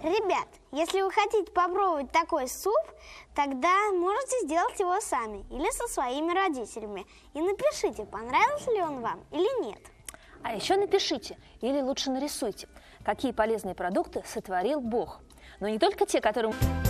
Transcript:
Ребят, если вы хотите попробовать такой суп, тогда можете сделать его сами или со своими родителями. И напишите, понравился ли он вам или нет. А еще напишите, или лучше нарисуйте, какие полезные продукты сотворил Бог. Но не только те, которым...